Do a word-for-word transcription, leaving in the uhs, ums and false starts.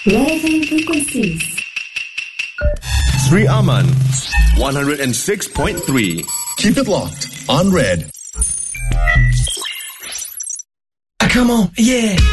Relevant frequencies. Sri Aman, one oh six point three. Keep it locked on Red. Ah, come on, yeah.